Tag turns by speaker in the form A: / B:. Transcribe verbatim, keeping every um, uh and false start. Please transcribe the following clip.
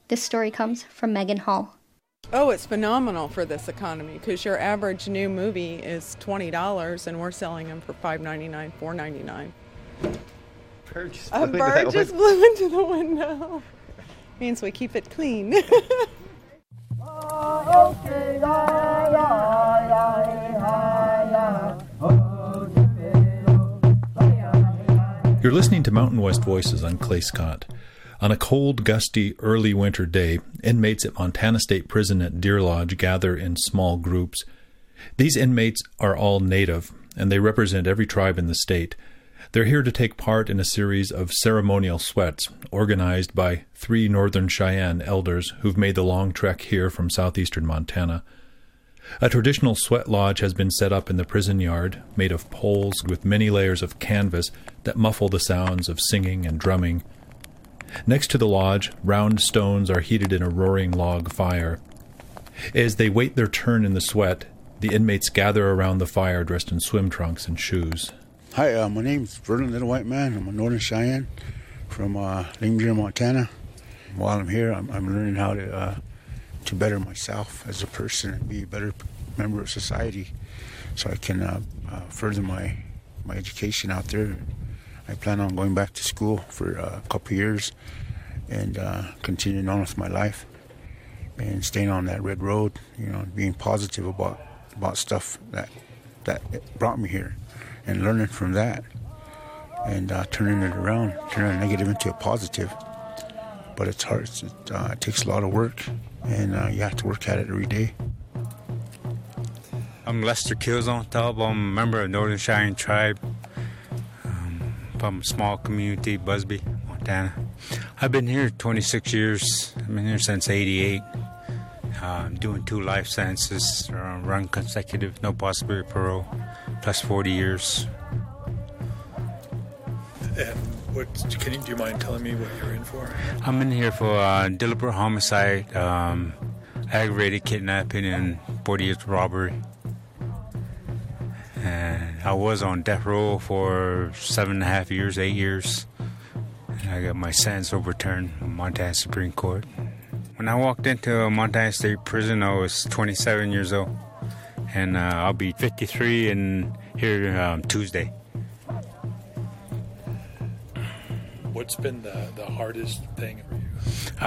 A: This story comes from Megan Hall.
B: Oh, it's phenomenal for this economy because your average new movie is twenty dollars and we're selling them for five ninety-nine, four ninety-nine.
C: Bird just
B: A
C: blew
B: bird
C: into
B: just
C: that
B: blew into the window. Means we keep it clean.
D: You're listening to Mountain West Voices on Clay Scott. On a cold, gusty, early winter day, inmates at Montana State Prison at Deer Lodge gather in small groups. These inmates are all Native, and they represent every tribe in the state. They're here to take part in a series of ceremonial sweats organized by three Northern Cheyenne elders who've made the long trek here from southeastern Montana. A traditional sweat lodge has been set up in the prison yard, made of poles with many layers of canvas that muffle the sounds of singing and drumming. Next to the lodge, round stones are heated in a roaring log fire. As they wait their turn in the sweat, the inmates gather around the fire dressed in swim trunks and shoes.
E: Hi, uh, my name's Vernon Little White Man. I'm a Northern Cheyenne from uh, Lincoln, Montana. While I'm here, I'm, I'm learning how to uh, to better myself as a person and be a better member of society, so I can uh, uh, further my my education out there. I plan on going back to school for uh, a couple of years and uh, continuing on with my life and staying on that red road. You know, being positive about about stuff that that brought me here, and learning from that and uh, turning it around, turning a negative into a positive. But it's hard. It, uh, it takes a lot of work, and uh, you have to work at it every day.
F: I'm Lester Kilzon Taub. I'm a member of Northern Cheyenne Tribe um, from a small community, Busby, Montana. I've been here twenty-six years. I've been here since eighty-eight. Uh, I'm doing two life sentences, uh, run consecutive, no possibility of parole, plus forty years.
D: And what can you, do you mind telling me what you're in for?
F: I'm in here for uh, deliberate homicide, um, aggravated kidnapping, and forty years of robbery. And I was on death row for seven and a half years, eight years. And I got my sentence overturned from Montana Supreme Court. When I walked into Montana State Prison, I was twenty-seven years old. And uh, I'll be fifty-three and here um, Tuesday.
D: What's been the, the hardest thing for you?